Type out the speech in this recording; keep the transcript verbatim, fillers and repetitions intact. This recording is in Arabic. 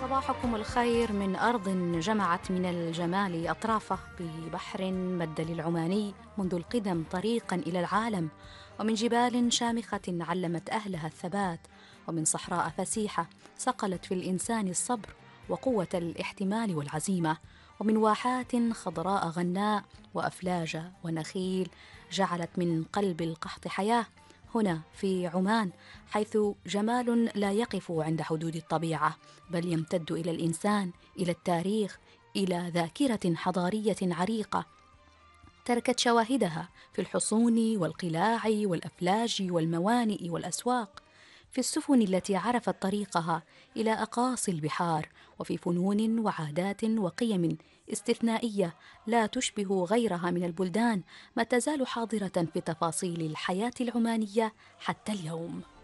صباحكم الخير من أرض جمعت من الجمال أطرافه، ببحر مد للعماني منذ القدم طريقا إلى العالم، ومن جبال شامخة علمت أهلها الثبات، ومن صحراء فسيحة صقلت في الإنسان الصبر وقوة الاحتمال والعزيمة، ومن واحات خضراء غناء وأفلاج ونخيل جعلت من قلب القحط حياة. هنا في عمان، حيث جمال لا يقف عند حدود الطبيعة، بل يمتد إلى الإنسان، إلى التاريخ، إلى ذاكرة حضارية عريقة تركت شواهدها في الحصون والقلاع والأفلاج والموانئ والأسواق، في السفن التي عرفت طريقها إلى أقاصي البحار، وفي فنون وعادات وقيم استثنائية لا تشبه غيرها من البلدان، ما تزال حاضرة في تفاصيل الحياة العمانية حتى اليوم.